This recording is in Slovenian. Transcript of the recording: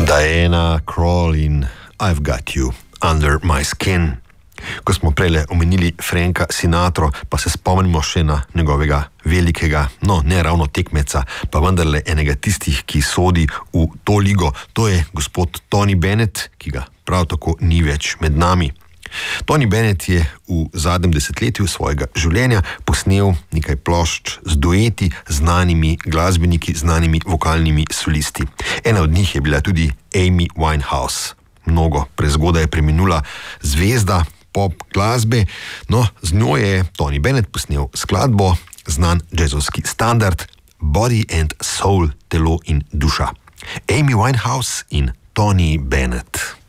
Diana Krall in I've Got You Under My Skin. Ko smo prele omenili Franka Sinatra, pa se spomnimo še na njegovega velikega, no ne ravno tekmeca, pa vendarle enega tistih, ki sodi v to ligo. To je gospod Tony Bennett, ki ga prav tako ni več med nami. Tony Bennett je v zadnjem desetletju svojega življenja posnel nekaj plošč z dueti znanimi glasbeniki, znanimi vokalnimi solisti. Ena od njih je bila tudi Amy Winehouse. Mnogo prezgodaj je preminula zvezda pop glasbe, no z njo je Tony Bennett posnel skladbo, znan jazzovski standard Body and Soul, telo in duša. Amy Winehouse in Tony Bennett.